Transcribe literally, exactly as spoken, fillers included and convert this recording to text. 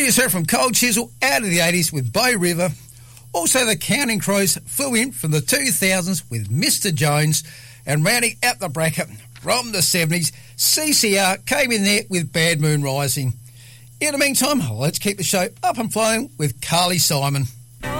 We just heard from Cold Chisel out of the eighties with Bow River. Also, the Counting Crows flew in from the two thousands with Mister Jones, and rounding out the bracket from the seventies, C C R came in there with Bad Moon Rising. In the meantime, let's keep the show up and flowing with Carly Simon.